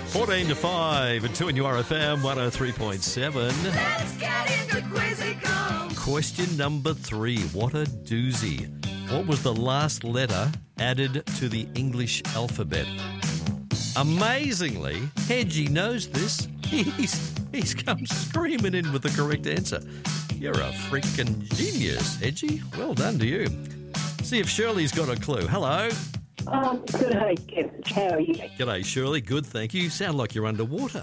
14 to 5 and 2 in your RFM 103.7. Let's get into Quizzical. Question number 3. What a doozy. What was the last letter added to the English alphabet? Amazingly, Hedgie knows this. He's come screaming in with the correct answer. You're a freaking genius, Hedgie. Well done to you. See if Shirley's got a clue. Hello. Good day, Kevin. How are you? G'day, Shirley. Good, thank you. You sound like you're underwater.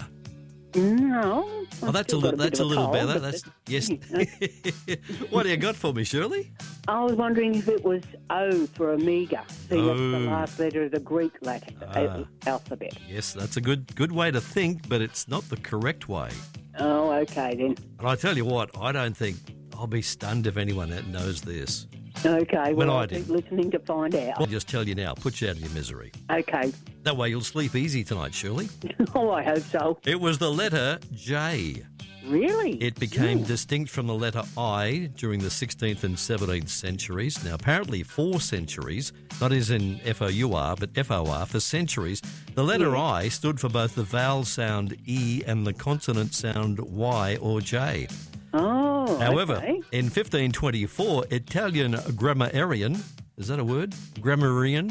No. Oh, that's a little better. That's yes. What do you got for me, Shirley? I was wondering if it was O for Omega. See, that's the last letter of the Greek alphabet. Yes, that's a good way to think, but it's not the correct way. Oh, okay then. And I tell you what, I don't think I'll be stunned if anyone that knows this. Okay, well, I I'll keep listening to find out. I'll just tell you now, put you out of your misery. Okay. That way you'll sleep easy tonight, Shirley. Oh, I hope so. It was the letter J. Really? It became distinct from the letter I during the 16th and 17th centuries. Now, apparently 4 centuries, not as in F-O-U-R, but F-O-R, for centuries, the letter I stood for both the vowel sound E and the consonant sound Y or J. Oh, However, okay. in 1524, Italian grammarian, is that a word? Grammarian?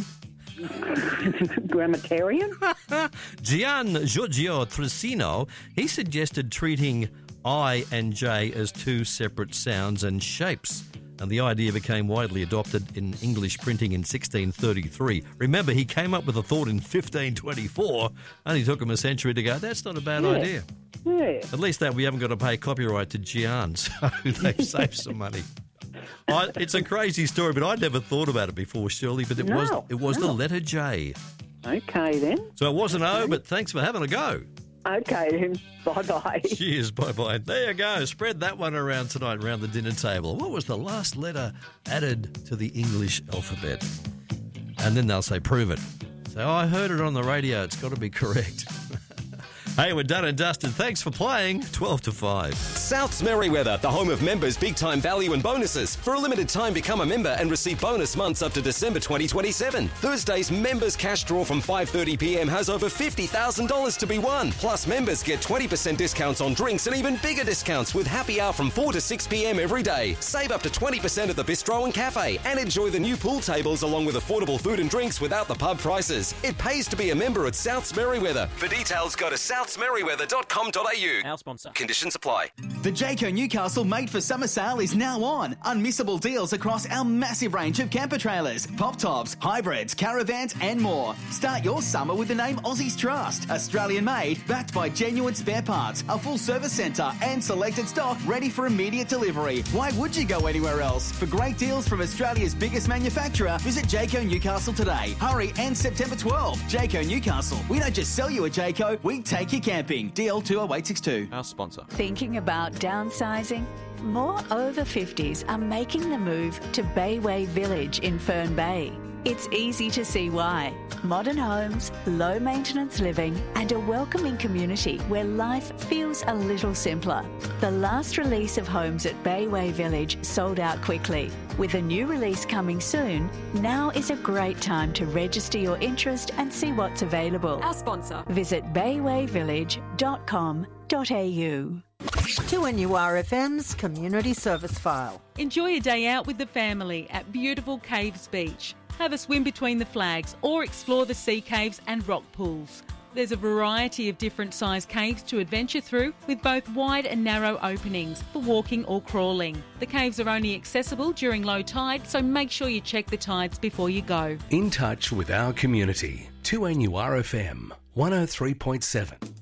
Grammatarian? Gian Giorgio Trissino, he suggested treating I and J as 2 separate sounds and shapes. And the idea became widely adopted in English printing in 1633. Remember, he came up with a thought in 1524. Only took him a century to go, that's not a bad idea. Yeah. At least that we haven't got to pay copyright to Gian, so they've saved some money. It's a crazy story, but I'd never thought about it before, Shirley, but it was the letter J. Okay, then. So it wasn't O, but thanks for having a go. Okay, then. Bye-bye. Cheers, bye-bye. There you go. Spread that one around tonight around the dinner table. What was the last letter added to the English alphabet? And then they'll say, prove it. So I heard it on the radio. It's got to be correct. Hey, we're done and dusted. Thanks for playing 12 to 5. South's Merriweather, the home of members' big-time value and bonuses. For a limited time, become a member and receive bonus months up to December 2027. Thursday's members' cash draw from 5:30pm has over $50,000 to be won. Plus, members get 20% discounts on drinks and even bigger discounts with happy hour from 4 to 6pm every day. Save up to 20% at the bistro and cafe and enjoy the new pool tables along with affordable food and drinks without the pub prices. It pays to be a member at South's Merriweather. For details, go to southsmerriweather.com.au. Our sponsor. Conditions apply. The Jayco Newcastle Made for Summer sale is now on. Unmissable deals across our massive range of camper trailers, pop tops, hybrids, caravans and more. Start your summer with the name Aussies Trust. Australian made, backed by genuine spare parts, a full service centre and selected stock ready for immediate delivery. Why would you go anywhere else? For great deals from Australia's biggest manufacturer, visit Jayco Newcastle today. Hurry, and September 12. Jayco Newcastle. We don't just sell you a Jayco, we take you camping. DL 20862. Our sponsor. Thinking about downsizing? More over 50s are making the move to Bayway Village in Fern Bay. It's easy to see why. Modern homes, low maintenance living, and a welcoming community where life feels a little simpler. The last release of homes at Bayway Village sold out quickly. With a new release coming soon, now is a great time to register your interest and see what's available. Our sponsor. Visit baywayvillage.com.au. 2NURFM's Community Service File. Enjoy a day out with the family at beautiful Caves Beach. Have a swim between the flags or explore the sea caves and rock pools. There's a variety of different sized caves to adventure through with both wide and narrow openings for walking or crawling. The caves are only accessible during low tide, so make sure you check the tides before you go. In touch with our community. 2NURFM 103.7.